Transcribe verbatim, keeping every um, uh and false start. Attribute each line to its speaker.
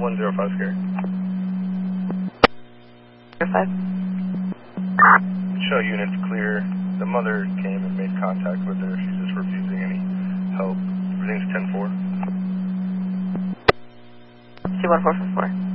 Speaker 1: one zero five scary.
Speaker 2: zero five.
Speaker 1: Show units clear. The mother came and made contact with her. She's just refusing any help. Everything's ten four.
Speaker 2: two one four four four.